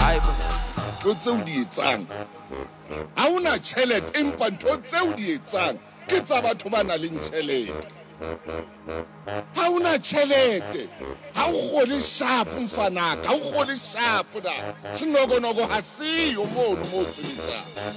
Hayibo. ntho tseo di etsang ha una tjhelete empa ntho tseo di etsang ke tsa batho ba nang le tjhelete ha una tjhelete ha o kgole sharp mfanaka ha o kgole sharp na sinokonogo ha siyo mono mo sebetsang